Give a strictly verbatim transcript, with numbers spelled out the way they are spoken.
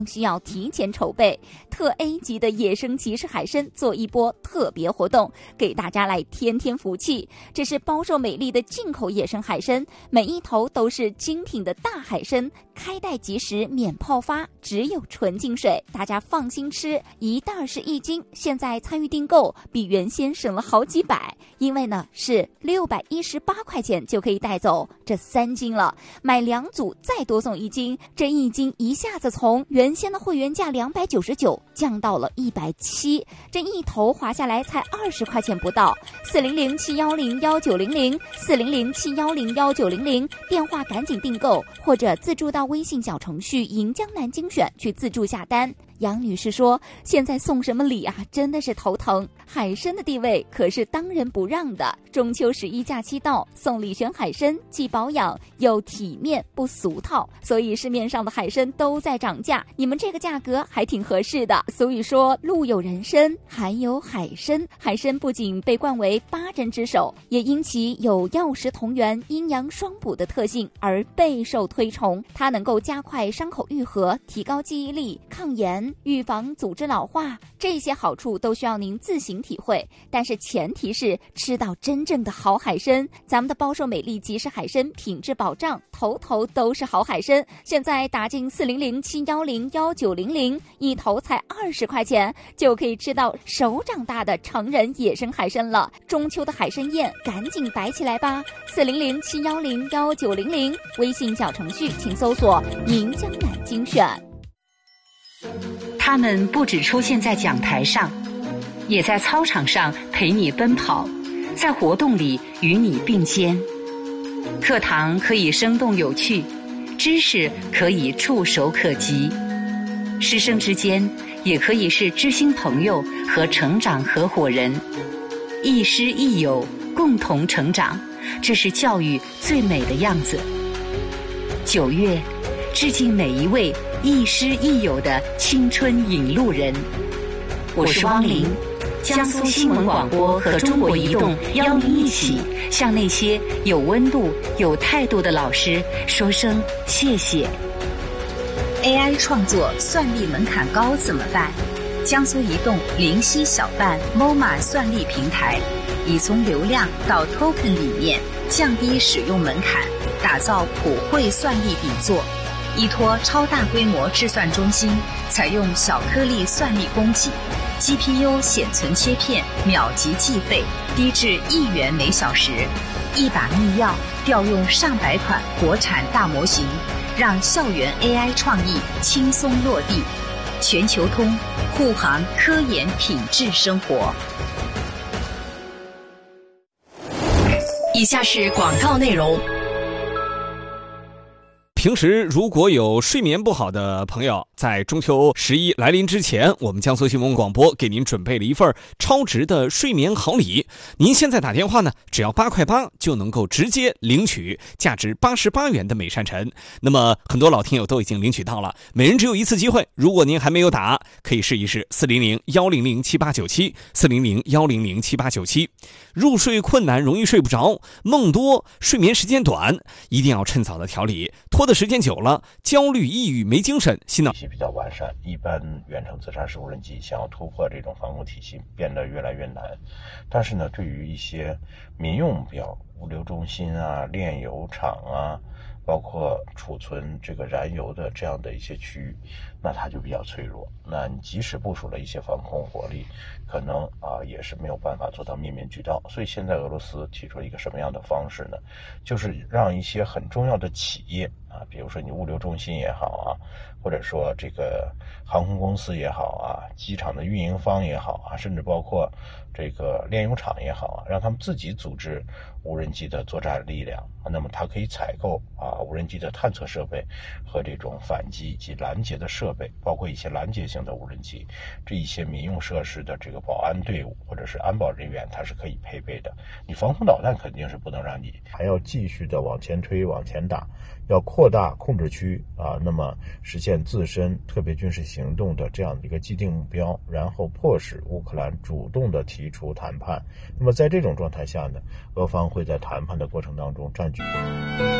需要提前筹备。特 A 级的野生即食海参做一波特别活动，给大家来添添福气。这是包售美丽的进口野生海参，每一头都是精品的大海参，开袋即食，免泡发，只有纯净水，大家放心吃。一袋是一斤，现在参与订购比原先省了好几百，因为呢是六百一十八块钱就可以带走这三斤了，买两组再多送一斤，这一斤一下子从原先的会员价两百九十九降到了一百七，这一头划下来才二十块钱不到。四零零七幺零幺九零零四零零七幺零幺九零零电话赶紧订购，或者自助到微信小程序银江南精选去自助下单。杨女士说，现在送什么礼啊，真的是头疼。海参的地位可是当仁不让的，中秋十一假期到，送礼选海参既保养又体面不俗套，所以市面上的海参都在涨价，你们这个价格还挺合适的。所以说路有人参，还有海参。海参不仅被冠为八珍之首，也因其有药食同源、阴阳双补的特性而备受推崇。它能够加快伤口愈合，提高记忆力，抗炎，预防组织老化，这些好处都需要您自行体会，但是前提是吃到真正的好海参。咱们的包售美丽即食海参品质保障，头头都是好海参。现在打进四零零七幺零幺九零零，一头才二十块钱，就可以吃到手掌大的成人野生海参了。中秋的海参宴，赶紧摆起来吧！四零零七幺零幺九零零，微信小程序请搜索银江南精选。 他们不只出现在讲台上，也在操场上陪你奔跑，在活动里与你并肩。课堂可以生动有趣，知识可以触手可及，师生之间也可以是知心朋友和成长合伙人，亦师亦友，共同成长，这是教育最美的样子。九月，致敬每一位亦师亦友的青春引路人。我是汪玲，江苏新闻广播和中国移动邀您一起向那些有温度、有态度的老师说声谢谢。A I 创作算力门槛高怎么办？江苏移动灵犀小办 M O M A 算力平台，已从流量到 token 理念，降低使用门槛，打造普惠算力底座。依托超大规模制算中心，采用小颗粒算力供给， G P U 显存切片秒级计费，低至一元每小时。一把密钥调用上百款国产大模型，让校园 A I 创意轻松落地。全球通，护航科研品质生活。以下是广告内容。 平时如果有睡眠不好的朋友，在中秋十一来临之前，我们江苏新闻广播给您准备了一份超值的睡眠好礼。您现在打电话呢，只要八块八就能够直接领取价值八十八元的美善晨。那么很多老听友都已经领取到了，每人只有一次机会。如果您还没有打，可以试一试四零零幺零零七八九七四零零幺零零七八九七。入睡困难，容易睡不着，梦多，睡眠时间短，一定要趁早的调理。拖的时间久了，焦虑、抑郁、没精神，心脑体系比较完善，一般远程自杀式无人机想要突破这种防控体系变得越来越难。但是呢，对于一些民用目标，物流中心啊、炼油厂啊，包括储存这个燃油的这样的一些区域，那它就比较脆弱。那你即使部署了一些防空火力，可能啊也是没有办法做到面面俱到。所以现在俄罗斯提出了一个什么样的方式呢？就是让一些很重要的企业啊，比如说你物流中心也好啊，或者说这个航空公司也好啊，机场的运营方也好啊，甚至包括这个炼油厂也好啊，让他们自己组织无人机的作战力量。那么它可以采购啊无人机的探测设备和这种反击及拦截的设备，包括一些拦截性的无人机，这一些民用设施的这个保安队伍或者是安保人员，它是可以配备的。你防空导弹肯定是不能让你，还要继续的往前推往前打，要扩大控制区啊，那么实现自身特别军事行动的这样的一个既定目标，然后迫使乌克兰主动的提出谈判。那么在这种状态下呢，俄方会在谈判的过程当中占据